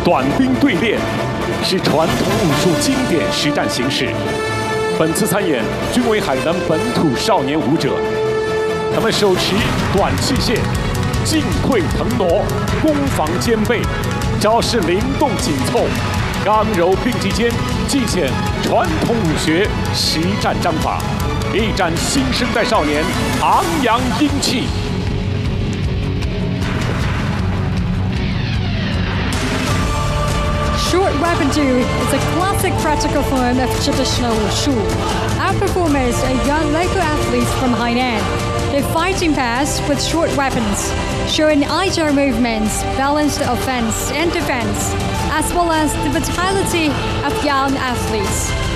短兵对练是传统武术经典实战形式。本次参演均为海南本土少年武者，他们手持短器械，进退腾挪，攻防兼备，招式灵动紧凑，刚柔并济间尽显传统武学实战章法，一展新生代少年昂扬英气。 Short weaponry is a classic practical form of traditional Wushu. Our performers are young local athletes from Hainan. They fight in pairs with short weapons, showing agile movements, balanced offense and defense, as well as the vitality of young athletes.